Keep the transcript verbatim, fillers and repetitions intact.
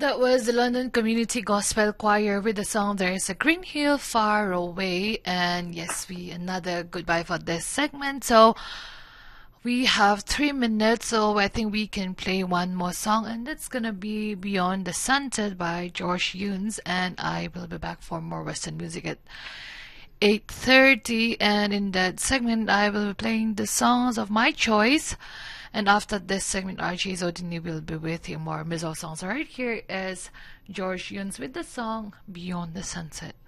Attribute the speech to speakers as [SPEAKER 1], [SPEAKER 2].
[SPEAKER 1] That was the London Community Gospel Choir with the song There is a Green Hill Far Away. And yes, we another goodbye for this segment. So we have three minutes, so I think we can play one more song, and that's gonna be Beyond the Sunset by George Yunes. And I will be back for more Western music at eight thirty, and in that segment I will be playing the songs of my choice. And after this segment, R J Zodini will be with you more Mizo songs. Right here is George Yunes with the song Beyond the Sunset.